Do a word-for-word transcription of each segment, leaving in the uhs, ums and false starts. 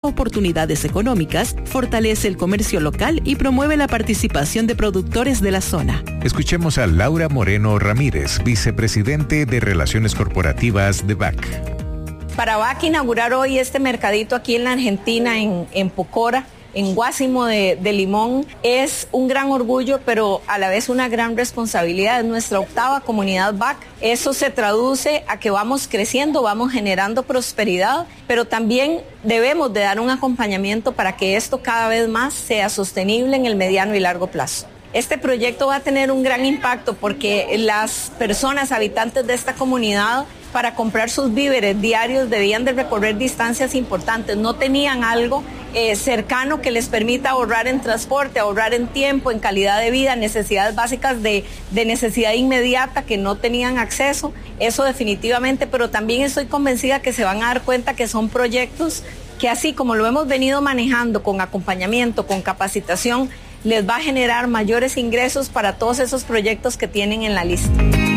oportunidades económicas, fortalece el comercio local y promueve la participación de productores de la zona. Escuchemos a Laura Moreno Ramírez, vicepresidente de Relaciones Corporativas de B A C. Para B A C inaugurar hoy este mercadito aquí en la Argentina, en, en Pocora, en Guásimo de, de Limón, es un gran orgullo, pero a la vez una gran responsabilidad. Es nuestra octava comunidad B A C. Eso se traduce a que vamos creciendo, vamos generando prosperidad, pero también debemos de dar un acompañamiento para que esto cada vez más sea sostenible en el mediano y largo plazo. Este proyecto va a tener un gran impacto porque las personas habitantes de esta comunidad, para comprar sus víveres diarios, debían de recorrer distancias importantes. No tenían algo eh, cercano que les permita ahorrar en transporte, ahorrar en tiempo, en calidad de vida, necesidades básicas de, de necesidad inmediata que no tenían acceso. Eso definitivamente, pero también estoy convencida que se van a dar cuenta que son proyectos que, así como lo hemos venido manejando con acompañamiento, con capacitación, les va a generar mayores ingresos para todos esos proyectos que tienen en la lista.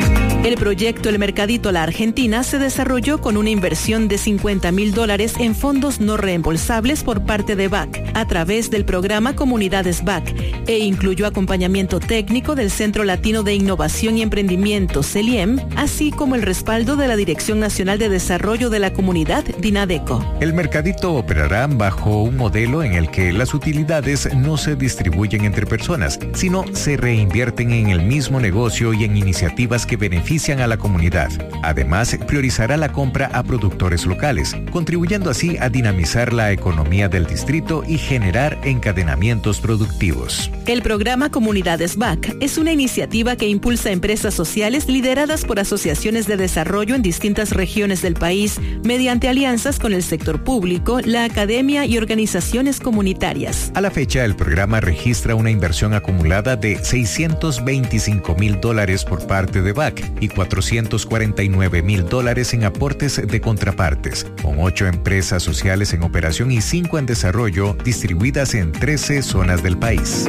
El proyecto El Mercadito La Argentina se desarrolló con una inversión de cincuenta mil dólares en fondos no reembolsables por parte de B A C a través del programa Comunidades B A C e incluyó acompañamiento técnico del Centro Latino de Innovación y Emprendimiento, CELIEM, así como el respaldo de la Dirección Nacional de Desarrollo de la Comunidad, DINADECO. El mercadito operará bajo un modelo en el que las utilidades no se distribuyen entre personas, sino se reinvierten en el mismo negocio y en iniciativas que benefician a la comunidad. Además, priorizará la compra a productores locales, contribuyendo así a dinamizar la economía del distrito y generar encadenamientos productivos. El programa Comunidades B A C es una iniciativa que impulsa empresas sociales lideradas por asociaciones de desarrollo en distintas regiones del país mediante alianzas con el sector público, la academia y organizaciones comunitarias. A la fecha, el programa registra una inversión acumulada de seiscientos veinticinco mil dólares por parte de B A C y cuatrocientos cuarenta y nueve mil dólares en aportes de contrapartes, con ocho empresas sociales en operación y cinco en desarrollo, distribuidas en trece zonas del país.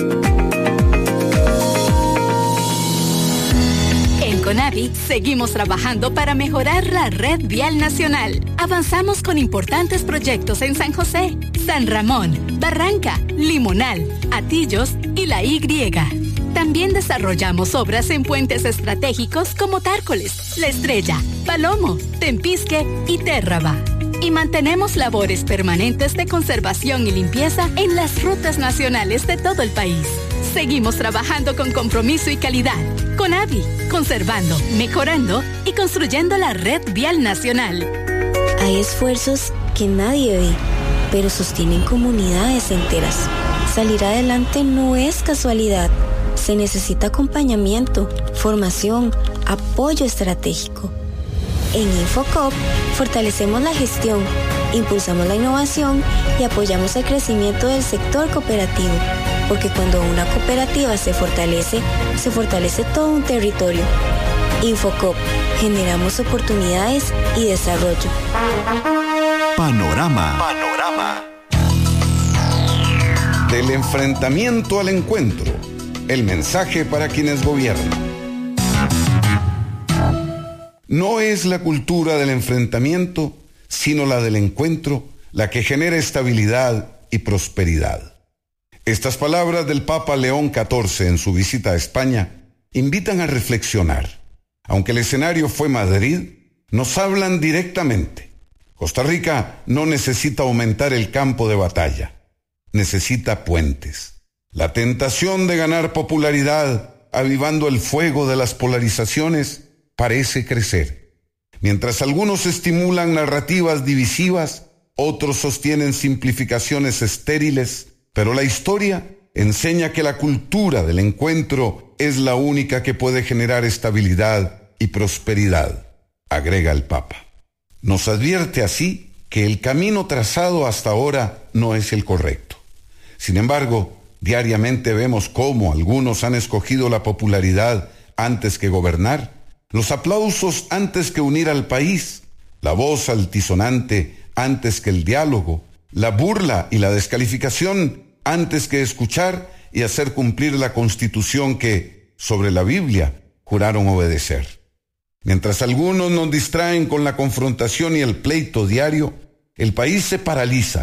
En CONAVI seguimos trabajando para mejorar la red vial nacional. Avanzamos con importantes proyectos en San José, San Ramón, Barranca, Limonal, Atillos y La Y. También desarrollamos obras en puentes estratégicos como Tárcoles, La Estrella, Palomo, Tempisque y Térraba. Y mantenemos labores permanentes de conservación y limpieza en las rutas nacionales de todo el país. Seguimos trabajando con compromiso y calidad. CONAVI, conservando, mejorando y construyendo la red vial nacional. Hay esfuerzos que nadie ve, pero sostienen comunidades enteras. Salir adelante no es casualidad. Se necesita acompañamiento, formación, apoyo estratégico. En Infocop fortalecemos la gestión, impulsamos la innovación y apoyamos el crecimiento del sector cooperativo, porque cuando una cooperativa se fortalece, se fortalece todo un territorio. Infocop, generamos oportunidades y desarrollo. Panorama. Panorama. Del enfrentamiento al encuentro. El mensaje para quienes gobiernan. No es la cultura del enfrentamiento, sino la del encuentro, la que genera estabilidad y prosperidad. Estas palabras del Papa León catorce en su visita a España invitan a reflexionar. Aunque el escenario fue Madrid, nos hablan directamente. Costa Rica no necesita aumentar el campo de batalla, necesita puentes. La tentación de ganar popularidad, avivando el fuego de las polarizaciones, parece crecer. Mientras algunos estimulan narrativas divisivas, otros sostienen simplificaciones estériles, pero la historia enseña que la cultura del encuentro es la única que puede generar estabilidad y prosperidad, agrega el Papa. Nos advierte así que el camino trazado hasta ahora no es el correcto. Sin embargo, diariamente vemos cómo algunos han escogido la popularidad antes que gobernar, los aplausos antes que unir al país, la voz altisonante antes que el diálogo, la burla y la descalificación antes que escuchar y hacer cumplir la Constitución que, sobre la Biblia, juraron obedecer. Mientras algunos nos distraen con la confrontación y el pleito diario, el país se paraliza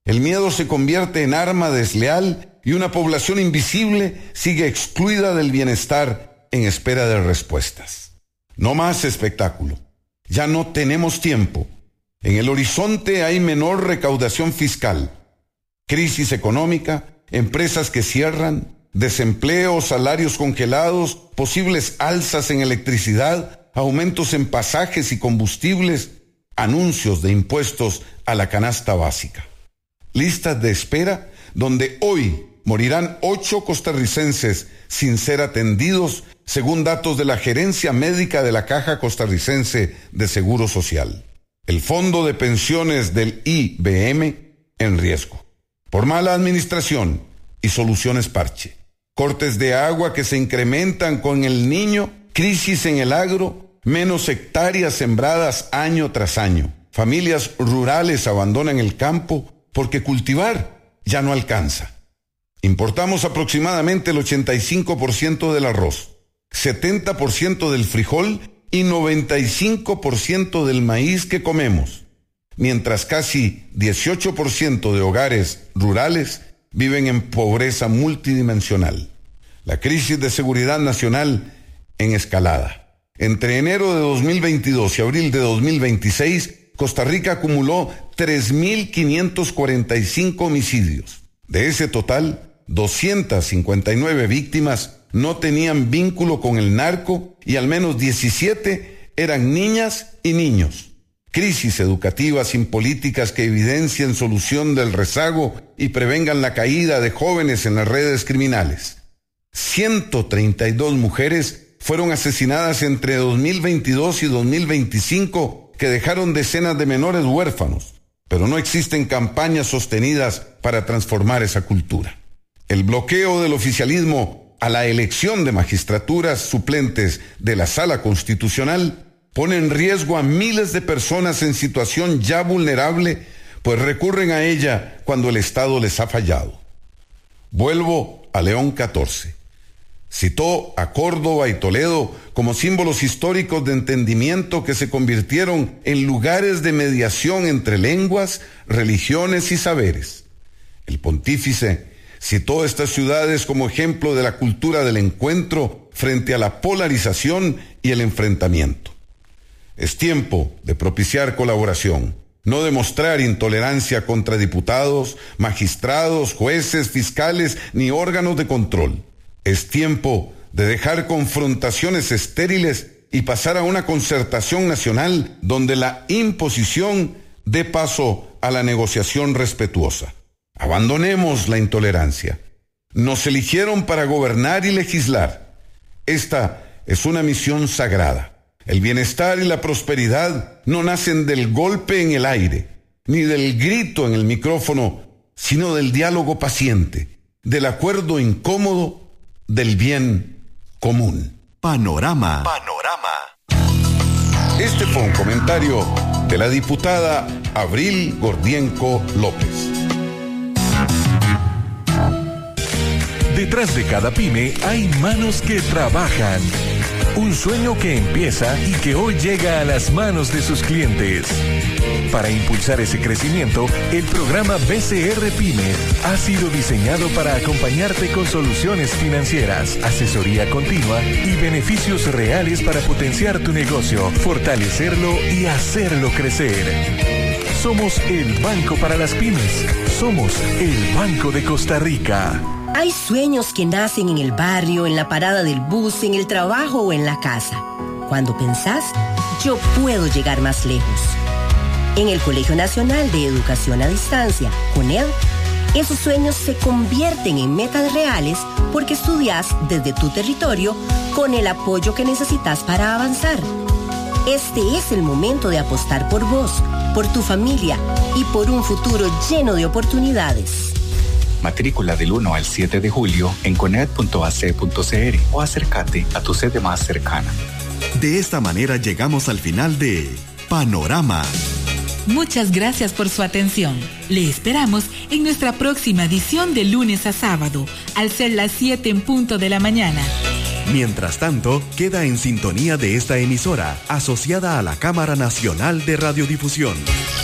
El miedo se convierte en arma desleal y una población invisible sigue excluida del bienestar en espera de respuestas. No más espectáculo. Ya no tenemos tiempo. En el horizonte hay menor recaudación fiscal, crisis económica, empresas que cierran, desempleo, salarios congelados, posibles alzas en electricidad, aumentos en pasajes y combustibles, anuncios de impuestos a la canasta básica. Listas de espera donde hoy morirán ocho costarricenses sin ser atendidos, según datos de la Gerencia Médica de la Caja Costarricense de Seguro Social. El Fondo de Pensiones del I B M en riesgo. Por mala administración y soluciones parche. Cortes de agua que se incrementan con el Niño, crisis en el agro, menos hectáreas sembradas año tras año. Familias rurales abandonan el campo porque cultivar ya no alcanza. Importamos aproximadamente el ochenta y cinco por ciento del arroz, setenta por ciento del frijol y noventa y cinco por ciento del maíz que comemos, mientras casi dieciocho por ciento de hogares rurales viven en pobreza multidimensional. La crisis de seguridad nacional en escalada. Entre enero de dos mil veintidós y abril de dos mil veintiséis, Costa Rica acumuló tres mil quinientos cuarenta y cinco homicidios. De ese total, doscientas cincuenta y nueve víctimas no tenían vínculo con el narco y al menos diecisiete eran niñas y niños. Crisis educativa sin políticas que evidencien solución del rezago y prevengan la caída de jóvenes en las redes criminales. ciento treinta y dos mujeres fueron asesinadas entre dos mil veintidós y dos mil veinticinco que dejaron decenas de menores huérfanos, pero no existen campañas sostenidas para transformar esa cultura. El bloqueo del oficialismo a la elección de magistraturas suplentes de la Sala Constitucional pone en riesgo a miles de personas en situación ya vulnerable, pues recurren a ella cuando el Estado les ha fallado. Vuelvo a León catorce. Citó a Córdoba y Toledo como símbolos históricos de entendimiento que se convirtieron en lugares de mediación entre lenguas, religiones y saberes. El pontífice citó estas ciudades como ejemplo de la cultura del encuentro frente a la polarización y el enfrentamiento. Es tiempo de propiciar colaboración, no demostrar intolerancia contra diputados, magistrados, jueces, fiscales ni órganos de control. Es tiempo de dejar confrontaciones estériles y pasar a una concertación nacional donde la imposición dé paso a la negociación respetuosa. Abandonemos la intolerancia. Nos eligieron para gobernar y legislar. Esta es una misión sagrada. El bienestar y la prosperidad no nacen del golpe en el aire, ni del grito en el micrófono, sino del diálogo paciente, del acuerdo incómodo, del bien común. Panorama. Panorama. Este fue un comentario de la diputada Abril Gordienco López. Detrás de cada pyme hay manos que trabajan. Un sueño que empieza y que hoy llega a las manos de sus clientes. Para impulsar ese crecimiento, el programa B C R Pyme ha sido diseñado para acompañarte con soluciones financieras, asesoría continua y beneficios reales para potenciar tu negocio, fortalecerlo y hacerlo crecer. Somos el Banco para las Pymes. Somos el Banco de Costa Rica. Hay sueños que nacen en el barrio, en la parada del bus, en el trabajo o en la casa. Cuando pensás, yo puedo llegar más lejos. En el Colegio Nacional de Educación a Distancia, CONED, esos sueños se convierten en metas reales porque estudias desde tu territorio con el apoyo que necesitas para avanzar. Este es el momento de apostar por vos, por tu familia y por un futuro lleno de oportunidades. Matrícula del uno al siete de julio en coned punto a c punto c r o acércate a tu sede más cercana. De esta manera llegamos al final de Panorama. Muchas gracias por su atención. Le esperamos en nuestra próxima edición de lunes a sábado, al ser las siete en punto de la mañana. Mientras tanto, queda en sintonía de esta emisora, asociada a la Cámara Nacional de Radiodifusión.